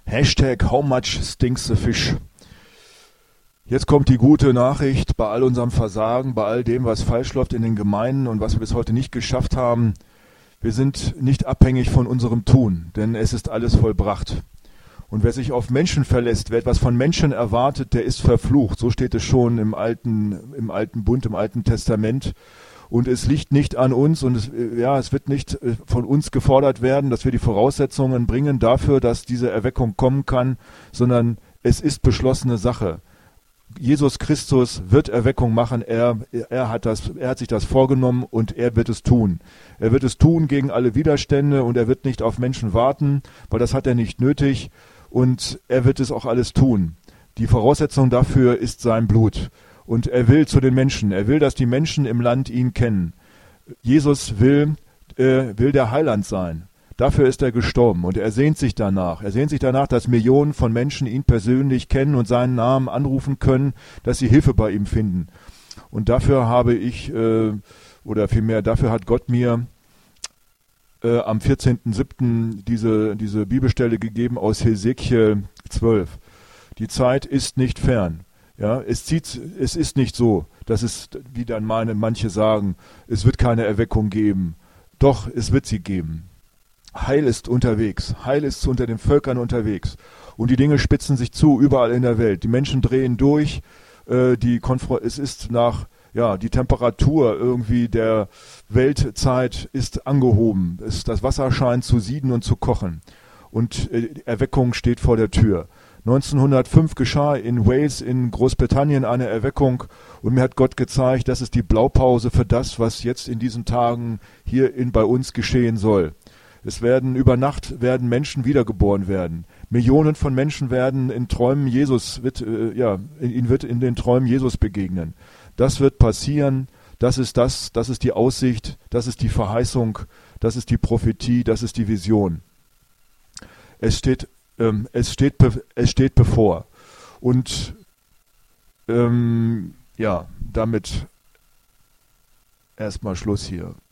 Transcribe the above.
Hashtag How much stinks the fish? Jetzt kommt die gute Nachricht bei all unserem Versagen, bei all dem, was falsch läuft in den Gemeinden und was wir bis heute nicht geschafft haben. Wir sind nicht abhängig von unserem Tun, denn es ist alles vollbracht. Und wer sich auf Menschen verlässt, wer etwas von Menschen erwartet, der ist verflucht. So steht es schon im alten Bund, im Alten Testament. Und es liegt nicht an uns und es wird nicht von uns gefordert werden, dass wir die Voraussetzungen bringen dafür, dass diese Erweckung kommen kann, sondern es ist beschlossene Sache. Jesus Christus wird Erweckung machen, er hat sich das vorgenommen und er wird es tun. Er wird es tun gegen alle Widerstände und er wird nicht auf Menschen warten, weil das hat er nicht nötig und er wird es auch alles tun. Die Voraussetzung dafür ist sein Blut und er will zu den Menschen, er will, dass die Menschen im Land ihn kennen. Jesus will der Heiland sein. Dafür ist er gestorben und er sehnt sich danach. Er sehnt sich danach, dass Millionen von Menschen ihn persönlich kennen und seinen Namen anrufen können, dass sie Hilfe bei ihm finden. Und dafür dafür hat Gott mir am 14.07. diese Bibelstelle gegeben aus Hesekiel 12. Die Zeit ist nicht fern. Ja, es ist nicht so, dass es, wie dann manche sagen, es wird keine Erweckung geben. Doch, es wird sie geben. Heil ist unterwegs. Heil ist unter den Völkern unterwegs. Und die Dinge spitzen sich zu, überall in der Welt. Die Menschen drehen durch. Die Temperatur irgendwie der Weltzeit ist angehoben. Das Wasser scheint zu sieden und zu kochen. Und Erweckung steht vor der Tür. 1905 geschah in Wales in Großbritannien eine Erweckung und mir hat Gott gezeigt, das ist die Blaupause für das, was jetzt in diesen Tagen hier bei uns geschehen soll. Über Nacht werden Menschen wiedergeboren werden. Millionen von Menschen werden in Träumen wird in den Träumen Jesus begegnen. Das wird passieren. Das ist die Aussicht, das ist die Verheißung, das ist die Prophetie, das ist die Vision. Es steht bevor. Und damit erstmal Schluss hier.